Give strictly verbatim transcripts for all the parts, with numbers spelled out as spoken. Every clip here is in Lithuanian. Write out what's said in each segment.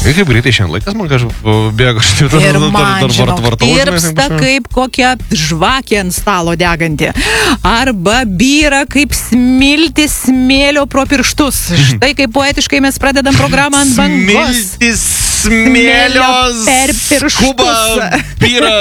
Kaip greitai šiandien laikas, man kažkaip bėga, aš ir dar, man, dar, žinok, dar vartau. tirpsta kaip kokia žvakė ant stalo deganti. Arba byra kaip smilti smėlio pro pirštus. Štai kaip poetiškai mes pradedam programą ant bangos. Smilti smėlio per pirštus. Kuba byra.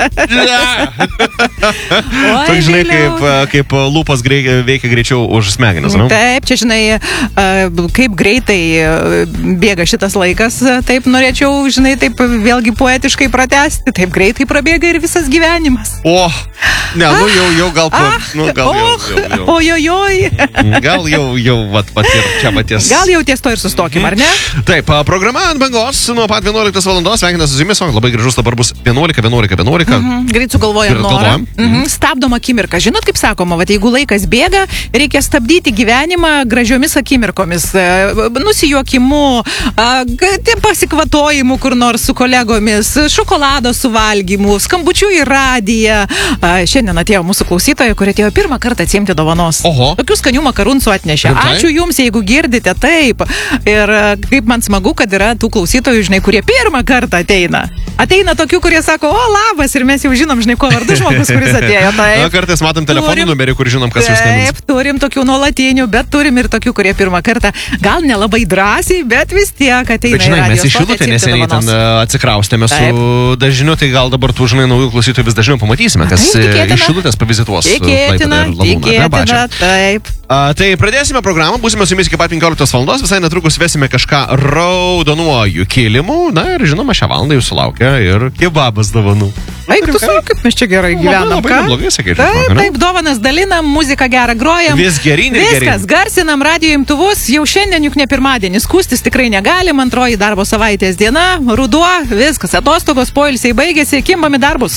Toks, žinai, kaip, kaip lūpas grei, veikia greičiau už smegenis, nu? Taip, čia, žinai, kaip greitai bėga šitas laikas, taip norėčiau, žinai, taip vėlgi poetiškai pratęsti, taip greitai prabėga ir visas gyvenimas. O, ne, nu jau, jau gal, Ah, nu gal jau, jau, jau. Ojojoj. Gal jau, jau, vat, vat ir čia paties. Gal jau ties to ir sustokim, ar ne? Taip, programa ant bangos nuo pat vienuoliktos valandos, sveikinas su jumis, labai gražus, dabar bus vienuolika, vienuolika, vienuolika. Mhm, greit sugalvojam norą. Mhm, stabdom akimirką. Žinot, kaip sakoma, vat, jeigu laikas bėga, reikia stabdyti gyvenimą gražiomis akimirkomis. Nusijuokimu, pasikvatojimu kur nors su kolegomis, šokolado suvalgymu, skambučiu į radiją. Šiandien atėjo mūsų klausytoja, kuri atėjo pirmą kartą atsiimti dovanos. Oho. Tokių skanių makarūnų atnešė. Rimtai? Ačiū jums, jeigu girdite, taip. Ir kaip man smagu, kad yra tų klausytojų, žinai, kurie pirmą kartą ateina. Ateina tokių, kurie sako, o labas, ir mes jau žinom, žinai, ko vardu žmogus, kuris atėjo. Taip. Na, kartais matom telefonų numerį, kur žinom, kas jūs skambins. Taip, turim tokių nuolatinių, bet turim ir tokių, kurie pirmą kartą, gal nelabai drąsiai, bet vis tiek ateina. Bet žinai, mes iš Šilutė neseniai ten atsikraustėme su dažniu, tai gal dabar tų, žinai, naujų klausytojų vis dažniau pamatysime, kas iš Šilutės pavizituos. Tikėtina, tikėtina, taip. A, tai pradėsime programą, būsime su jumis iki pat penkioliktos valandos, visai netrukus vesime kažką raudonuoju kilimu, na ir žinoma, šią valandą jūsų laukia ir kebabas dovanų. Taip, tu sakai, kaip mes čia gerai gyvenam, labai, ką? labai neblogai, sakyčiau. Taip, taip, dovanas dalinam, muziką gerą grojam. Vis gerin ir gerin. Viskas, garsinam radijo imtuvus, jau šiandien juk ne pirmadienis, skųstis tikrai negalim, antroji darbo savaitės diena, ruduo, viskas, atostogos, poilsiai baigėsi, kimbam į darbus.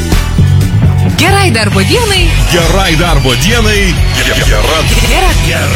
Gerai darbo dienai. Gerai darbo dienai. Gera, gera,